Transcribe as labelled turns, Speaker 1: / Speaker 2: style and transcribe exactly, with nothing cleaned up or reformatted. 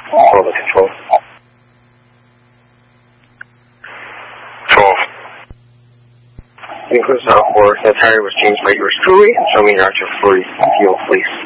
Speaker 1: Control the control.
Speaker 2: twelve.
Speaker 1: Includes uh, for the tire was changed by yours truly, and show me your actual free fuel, please.